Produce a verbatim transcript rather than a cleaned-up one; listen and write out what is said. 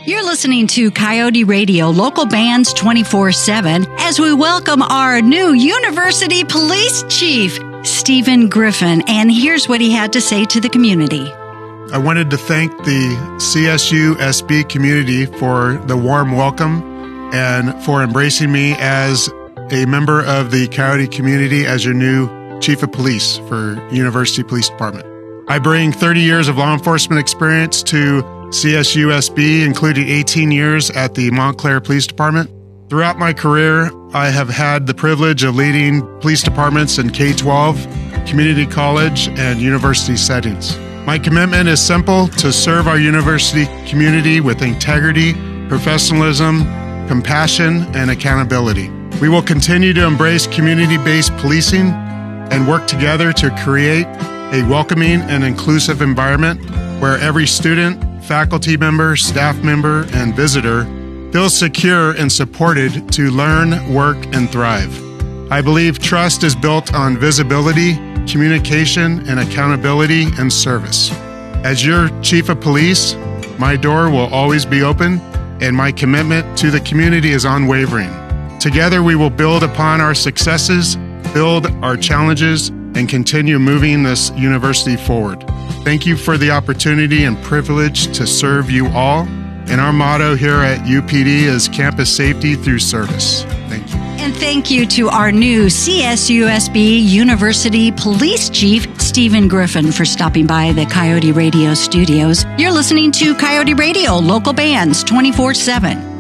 You're listening to Coyote Radio, local bands twenty-four seven, as we welcome our new University Police Chief, Stephen Griffin. And here's what he had to say to the community. I wanted to thank the C S U S B community for the warm welcome and for embracing me as a member of the Coyote community as your new Chief of Police for University Police Department. I bring thirty years of law enforcement experience to C S U S B, including eighteen years at the Montclair Police Department. Throughout my career, I have had the privilege of leading police departments in K twelve, community college, and university settings. My commitment is simple: to serve our university community with integrity, professionalism, compassion, and accountability. We will continue to embrace community-based policing and work together to create a welcoming and inclusive environment where every student, faculty member, staff member, and visitor feels secure and supported to learn, work, and thrive. I believe trust is built on visibility, communication, and accountability and service. As your Chief of Police, my door will always be open, and my commitment to the community is unwavering. Together, we will build upon our successes, build our challenges, and continue moving this university forward. Thank you for the opportunity and privilege to serve you all. And our motto here at U P D is campus safety through service. Thank you. And thank you to our new C S U S B University Police Chief, Stephen Griffin, for stopping by the Coyote Radio studios. You're listening to Coyote Radio, local bands twenty-four seven.